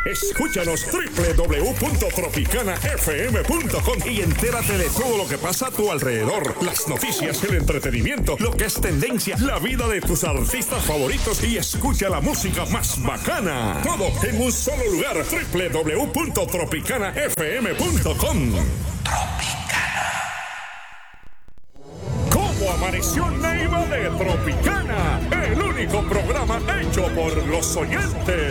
Escúchanos www.tropicanafm.com y entérate de todo lo que pasa a tu alrededor. Las noticias, el entretenimiento, lo que es tendencia, la vida de tus artistas favoritos y escucha la música más bacana. Todo en un solo lugar. www.tropicanafm.com. ¿Cómo amaneció Neiva de Tropicana? El único programa hecho por los oyentes.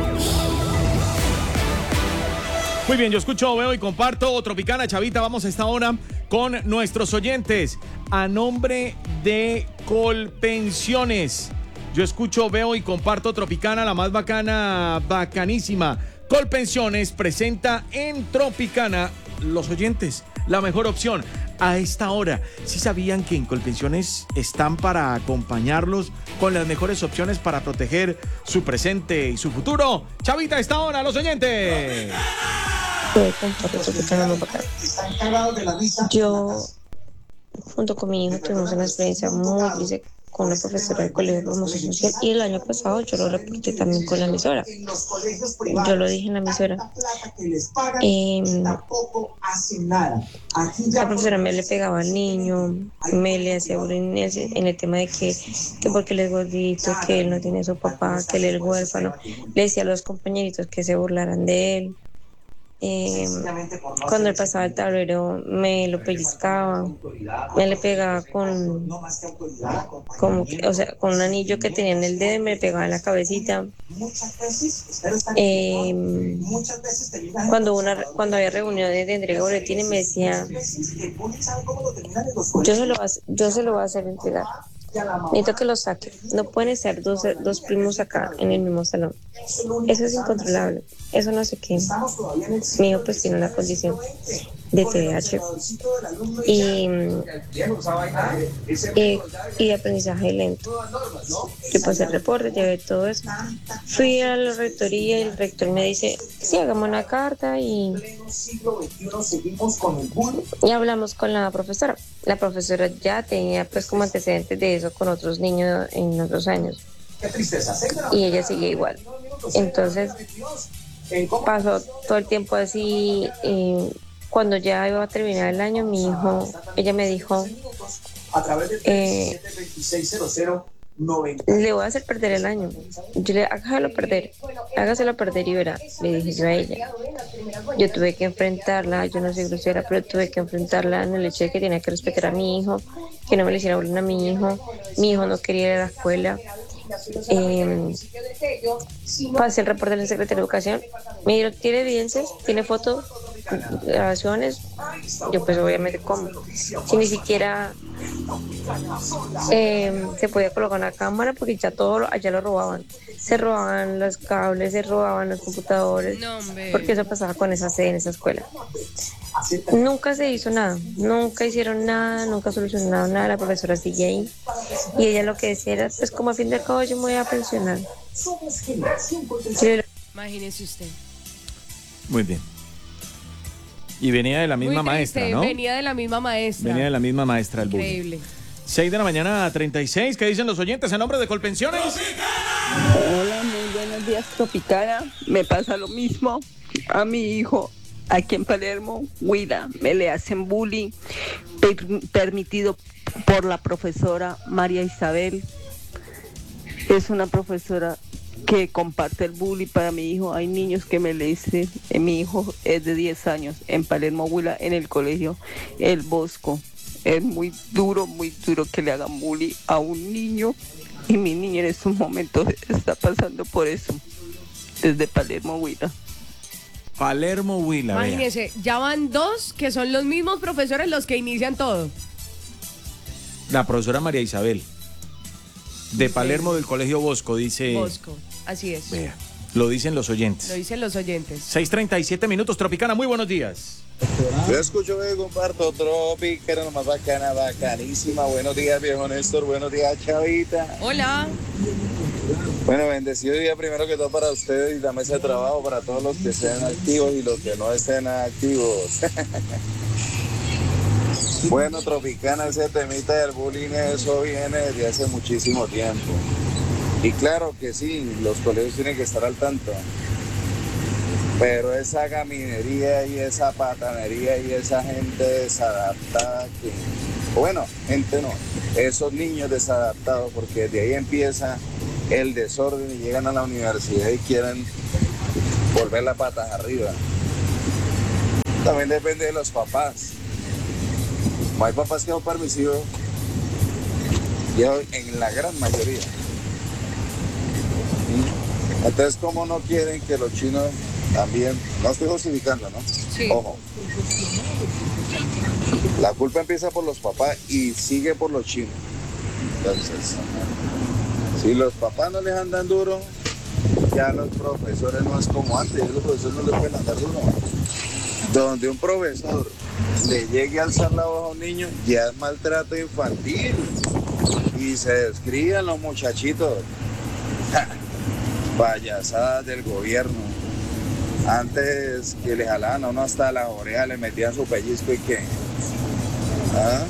Muy bien, yo escucho, veo y comparto Tropicana, Chavita. Vamos a esta hora con nuestros oyentes. A nombre de Colpensiones, yo escucho, veo y comparto Tropicana, la más bacana, bacanísima. Colpensiones presenta en Tropicana los oyentes, la mejor opción a esta hora. ¿Sí sabían que en Colpensiones están para acompañarlos con las mejores opciones para proteger su presente y su futuro? Chavita, a esta hora, los oyentes. Yo, junto con mi hijo, tuvimos una experiencia muy difícil con una profesora del colegio de promoción social y el año pasado yo lo reporté también con la emisora. Yo lo dije en la emisora. La profesora me le pegaba al niño, me le hacía bullying en el tema de que porque él es gordito, que él no tiene a su papá, que él es huérfano. Le decía a los compañeritos que se burlaran de él. Cuando él pasaba el tablero me lo pellizcaba, me le pegaba con un anillo que tenía en el dedo y me pegaba en la cabecita. Cuando había reuniones de entrega de boletines me decía, yo se lo voy a hacer entregar. Necesito que lo saque. No pueden ser dos primos acá en el mismo salón. Eso es incontrolable. Eso no sé qué. Mi hijo pues tiene una condición de TDAH y de aprendizaje lento. Yo pasé el reporte, llevé todo eso. Fui a la rectoría y el rector me dice, sí, hagamos una carta y hablamos con la profesora. La profesora ya tenía pues como antecedentes de eso con otros niños en otros años. Y ella sigue igual. Entonces pasó todo el tiempo así. Cuando ya iba a terminar el año, ella me dijo, le voy a hacer perder el año. Yo le hágaselo perder y verá, le dije yo a ella. Yo tuve que enfrentarla, yo no soy grosera, pero tuve que enfrentarla en el hecho de que tenía que respetar a mi hijo, que no me le hiciera bullying a mi hijo no quería ir a la escuela. Pasé el reporte del secretario de Educación, me dijeron, ¿tiene evidencias? ¿Tiene fotos? Grabaciones. Yo pues obviamente como si ni siquiera se podía colocar una cámara porque ya todo allá lo robaban, se robaban los cables, se robaban los computadores, porque eso pasaba con esa sede en esa escuela. Nunca se hizo nada, nunca hicieron nada, nunca solucionaron nada. La profesora sigue ahí y ella lo que decía era, pues como a fin de cabo yo me voy a pensionar. Imagínese usted. Muy bien. Y venía de la misma maestra, ¿no? Venía de la misma maestra. Venía de la misma maestra el bullying. Increíble. 6 de la mañana, 36. ¿Qué dicen los oyentes en nombre de Colpensiones? Hola, muy buenos días, Tropicana. Me pasa lo mismo a mi hijo aquí en Palermo, Huila. Me le hacen bullying permitido por la profesora María Isabel. Es una profesora que comparte el bullying para mi hijo. Hay niños que me le dicen, mi hijo es de 10 años, en Palermo, Huila, en el colegio El Bosco. Es muy duro que le hagan bullying a un niño, y mi niño en estos momentos está pasando por eso, desde Palermo, Huila. Palermo, Huila. Imagínese, ya van 2 que son los mismos profesores los que inician todo. La profesora María Isabel, de Palermo, del colegio Bosco, dice. Bosco, así es. Vea, lo dicen los oyentes. Lo dicen los oyentes. 6:37 minutos, Tropicana, muy buenos días. Yo escucho y comparto Tropicana, más bacana, bacanísima. Buenos días, viejo Néstor. Buenos días, Chavita. Hola. Bueno, bendecido día primero que todo para ustedes y la mesa de trabajo, para todos los que estén activos y los que no estén activos. Bueno, Tropicana, ese temita del bullying, eso viene desde hace muchísimo tiempo. Y claro que sí, los colegios tienen que estar al tanto. Pero esa gaminería y esa patanería y esa gente desadaptada que... Bueno, gente no, esos niños desadaptados, porque de ahí empieza el desorden y llegan a la universidad y quieren volver las patas arriba. También depende de los papás. Como hay papás que son permisivos, yo en la gran mayoría. Entonces, ¿cómo no quieren que los chinos también? No estoy justificando, ¿no? Sí. Ojo. La culpa empieza por los papás y sigue por los chinos. Entonces, si los papás no les andan duro, ya los profesores no es como antes, los profesores no les pueden andar duro. Donde un profesor le llegue a alzar la voz a un niño, ya es maltrato infantil. Y se descrían los muchachitos. Payasadas del gobierno. Antes que le jalaban a uno hasta las orejas, le metían su pellizco y que... ¿Ah?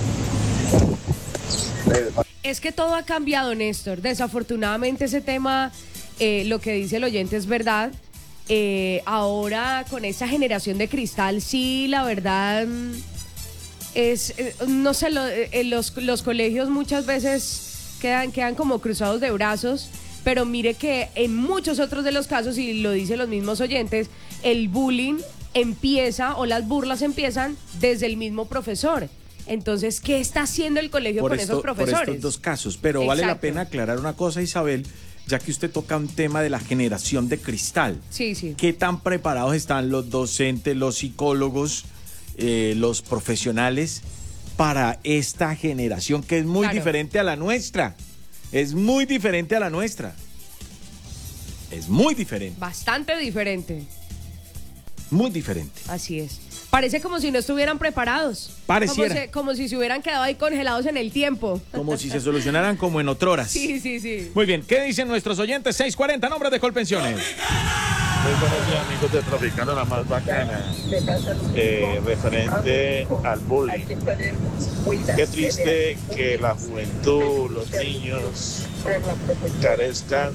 Es que todo ha cambiado, Néstor. Desafortunadamente ese tema, lo que dice el oyente es verdad. Ahora con esa generación de cristal, sí, la verdad es, no sé, los colegios muchas veces quedan como cruzados de brazos, pero mire que en muchos otros de los casos, y lo dicen los mismos oyentes, el bullying empieza o las burlas empiezan desde el mismo profesor. Entonces, ¿qué está haciendo el colegio con esos profesores? Por estos dos casos, pero Exacto. Vale la pena aclarar una cosa, Isabel, ya que usted toca un tema de la generación de cristal. Sí, sí. ¿Qué tan preparados están los docentes, los psicólogos, los profesionales para esta generación que es muy diferente a la nuestra? Es muy diferente a la nuestra. Es muy diferente. Bastante diferente. Muy diferente. Así es. Parece como si no estuvieran preparados. Pareciera. Como si se hubieran quedado ahí congelados en el tiempo. Como si se solucionaran como en otroras. Sí, sí, sí. Muy bien, ¿qué dicen nuestros oyentes? 640, nombres de Colpensiones. Muy buenos días, amigos de Tropicana, la más bacana. Referente al bullying. Qué triste que la juventud, los niños, carezcan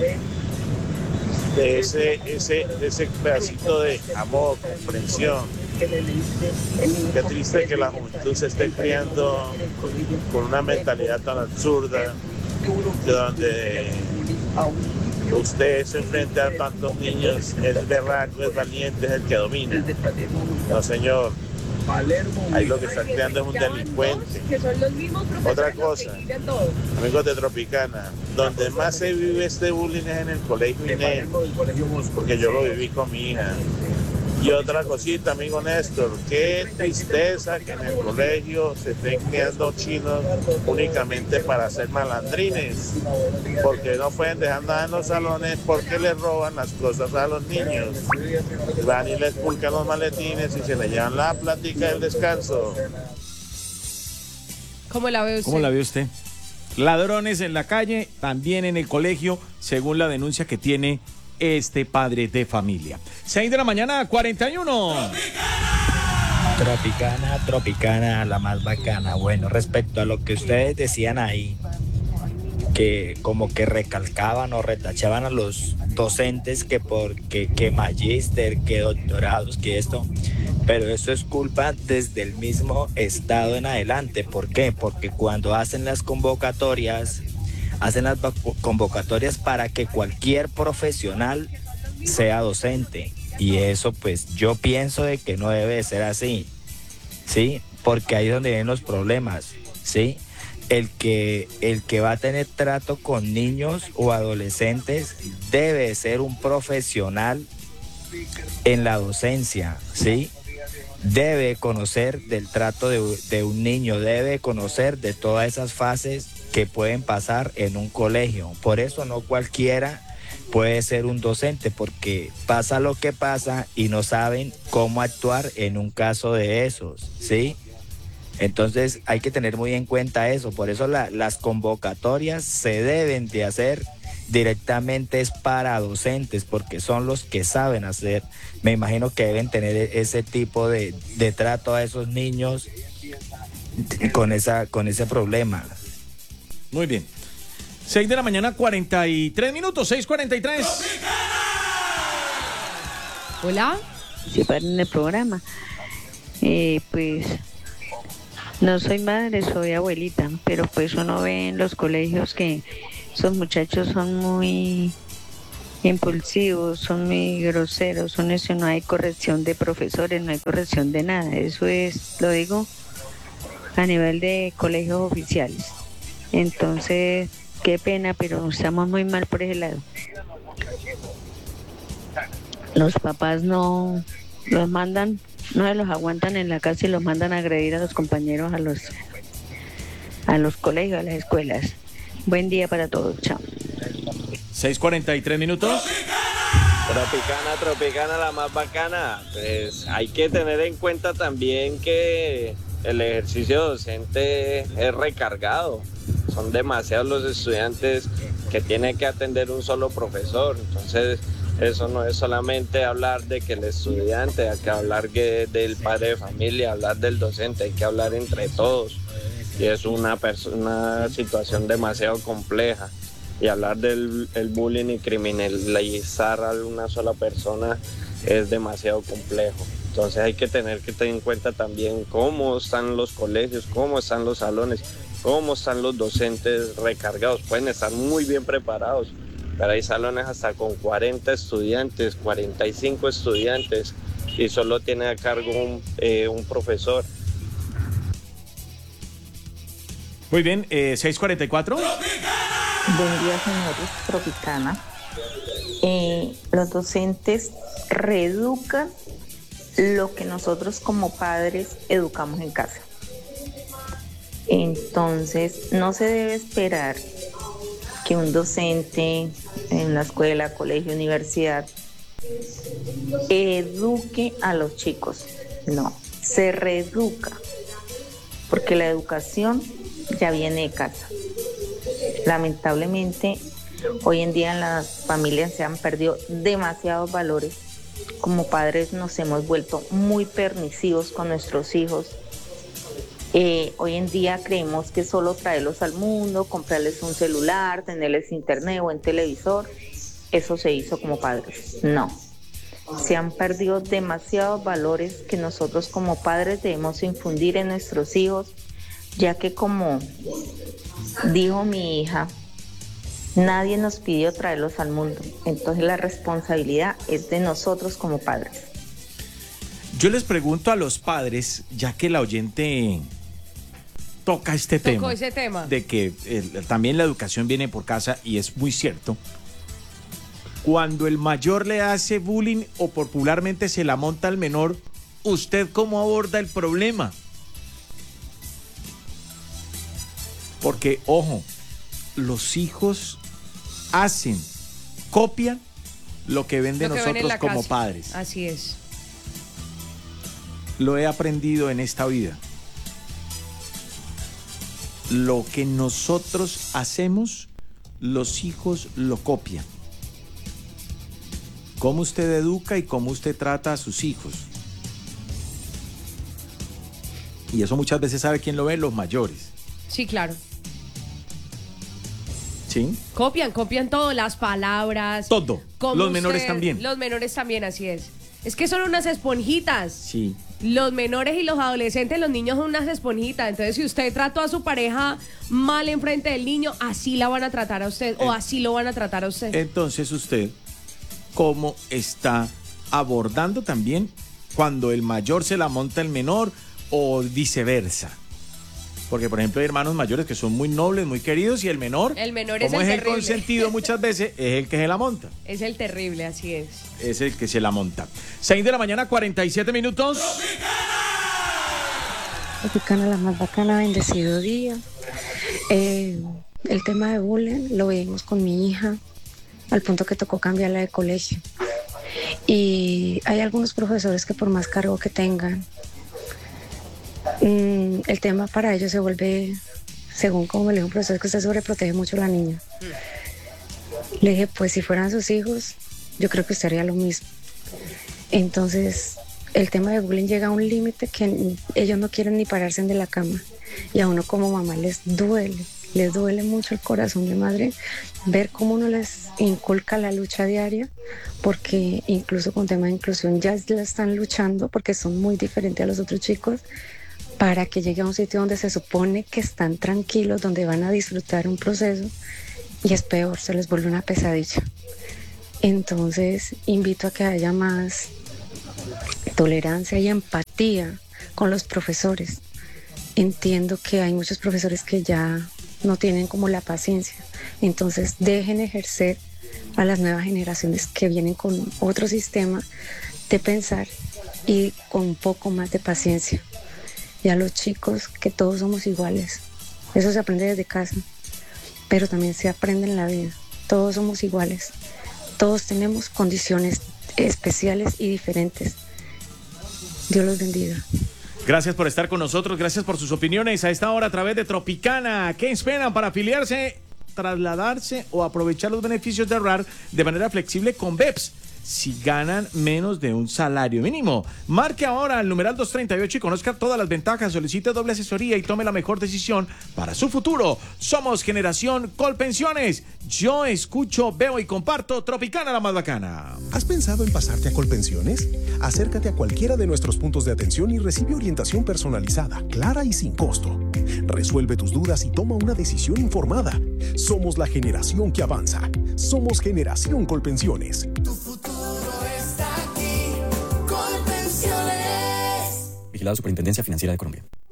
de ese pedacito de amor, comprensión. Qué triste que la juventud se esté criando con una mentalidad tan absurda, de donde usted se enfrenta a tantos niños, es berraco, es valiente, es el que domina. No, señor. Ahí lo que está creando es un delincuente. Otra cosa, amigos de Tropicana, donde más se vive este bullying es en el colegio INED, porque yo lo viví con mi hija. Y otra cosita, amigo Néstor, qué tristeza que en el colegio se estén creando chinos únicamente para hacer malandrines, porque no pueden dejar nada en los salones porque les roban las cosas a los niños. Van y les pulcan los maletines y se le llevan la plática del descanso. ¿Cómo la ve usted? ¿Cómo la ve usted? Ladrones en la calle, también en el colegio, según la denuncia que tiene este padre de familia. 6 de la mañana, 41. Tropicana, la más bacana. Bueno, respecto a lo que ustedes decían ahí, que como que recalcaban o retachaban a los docentes que magíster, que doctorados, que esto, pero eso es culpa desde el mismo estado en adelante. ¿Por qué? Porque cuando hacen las convocatorias para que cualquier profesional sea docente, y eso pues yo pienso de que no debe de ser así, ¿sí? Porque ahí es donde vienen los problemas, ¿sí? El que va a tener trato con niños o adolescentes debe ser un profesional en la docencia, ¿sí? Debe conocer del trato de un niño, debe conocer de todas esas fases que pueden pasar en un colegio. Por eso no cualquiera puede ser un docente, porque pasa lo que pasa y no saben cómo actuar en un caso de esos, ¿sí? Entonces hay que tener muy en cuenta eso. Por eso las convocatorias se deben de hacer directamente es para docentes, porque son los que saben hacer. Me imagino que deben tener ese tipo de trato a esos niños con ese problema. Muy bien. 6 de la mañana, 43 minutos, 6:43. Hola. Llevar en el programa. Pues no soy madre, soy abuelita, pero pues uno ve en los colegios que esos muchachos son muy impulsivos, son muy groseros, son eso, no hay corrección de profesores, no hay corrección de nada. Eso es, lo digo, a nivel de colegios oficiales. Entonces, qué pena, pero estamos muy mal por ese lado. Los papás no los mandan, no se los aguantan en la casa y los mandan a agredir a los compañeros a los colegios, a las escuelas. Buen día para todos, chao. 6:43 minutos. Tropicana, la más bacana. Pues hay que tener en cuenta también que el ejercicio docente es recargado. Son demasiados los estudiantes que tiene que atender un solo profesor. Entonces, eso no es solamente hablar de que el estudiante, hay que hablar del padre de familia, hablar del docente, hay que hablar entre todos. Y es una situación demasiado compleja. Y hablar del bullying y criminalizar a una sola persona es demasiado complejo. Entonces hay que tener en cuenta también cómo están los colegios, cómo están los salones, cómo están los docentes recargados. Pueden estar muy bien preparados, pero hay salones hasta con 40 estudiantes, 45 estudiantes y solo tiene a cargo un profesor. Muy bien, 6:44. Buen día, señores Tropicana. Los docentes reeducan lo que nosotros como padres educamos en casa. Entonces, no se debe esperar que un docente en la escuela, colegio, universidad eduque a los chicos. No, se reeduca, porque la educación ya viene de casa. Lamentablemente, hoy en día en las familias se han perdido demasiados valores. Como padres nos hemos vuelto muy permisivos con nuestros hijos. Hoy en día creemos que solo traerlos al mundo, comprarles un celular, tenerles internet o en televisor, eso se hizo como padres. No, se han perdido demasiados valores que nosotros como padres debemos infundir en nuestros hijos, ya que como dijo mi hija, nadie nos pidió traerlos al mundo. Entonces la responsabilidad es de nosotros como padres. Yo les pregunto a los padres, ya que la oyente toca ese tema, de que también la educación viene por casa, y es muy cierto. Cuando el mayor le hace bullying o popularmente se la monta al menor, ¿usted cómo aborda el problema? Porque, ojo, los hijos copian lo que ven de nosotros como padres. Así es. Lo he aprendido en esta vida. Lo que nosotros hacemos, los hijos lo copian. Cómo usted educa y cómo usted trata a sus hijos. Y eso muchas veces sabe quién lo ve, los mayores. Sí, claro. ¿Sí? Copian todo, las palabras. Todo. Los menores también. Los menores también, así es. Es que son unas esponjitas. Sí. Los menores y los adolescentes, los niños son unas esponjitas. Entonces, si usted trató a su pareja mal enfrente del niño, así la van a tratar a usted o así lo van a tratar a usted. Entonces, usted, ¿cómo está abordando también cuando el mayor se la monta el menor o viceversa? Porque, por ejemplo, hay hermanos mayores que son muy nobles, muy queridos, y el menor es el como es el consentido muchas veces, es el que se la monta. Es el terrible, así es. Es el que se la monta. 6 de la mañana, 47 minutos. Tropicana, la más bacana, bendecido día. El tema de bullying lo vimos con mi hija, al punto que tocó cambiarla de colegio. Y hay algunos profesores que por más cargo que tengan, el tema para ellos se vuelve, según como me le dijo un profesor, que usted sobreprotege mucho a la niña. Le dije, pues si fueran sus hijos, yo creo que usted haría lo mismo. Entonces, el tema de bullying llega a un límite que ellos no quieren ni pararse de la cama. Y a uno como mamá les duele les duele mucho el corazón de madre ver cómo uno les inculca la lucha diaria, porque incluso con tema de inclusión ya la están luchando porque son muy diferentes a los otros chicos, para que llegue a un sitio donde se supone que están tranquilos, donde van a disfrutar un proceso, y es peor, se les vuelve una pesadilla. Entonces invito a que haya más tolerancia y empatía con los profesores. Entiendo que hay muchos profesores que ya no tienen como la paciencia, entonces dejen ejercer a las nuevas generaciones que vienen con otro sistema de pensar y con un poco más de paciencia. Y a los chicos, que todos somos iguales. Eso se aprende desde casa, pero también se aprende en la vida. Todos somos iguales. Todos tenemos condiciones especiales y diferentes. Dios los bendiga. Gracias por estar con nosotros, gracias por sus opiniones a esta hora a través de Tropicana. ¿Qué esperan para afiliarse, trasladarse o aprovechar los beneficios de ahorrar de manera flexible con BEPS si ganan menos de un salario mínimo? Marque ahora al numeral 238 y conozca todas las ventajas, solicite doble asesoría y tome la mejor decisión para su futuro. Somos Generación Colpensiones. Yo escucho, veo y comparto Tropicana, la más bacana. ¿Has pensado en pasarte a Colpensiones? Acércate a cualquiera de nuestros puntos de atención y recibe orientación personalizada, clara y sin costo. Resuelve tus dudas y toma una decisión informada. Somos la generación que avanza. Somos Generación Colpensiones. Vigilado Superintendencia Financiera de Colombia.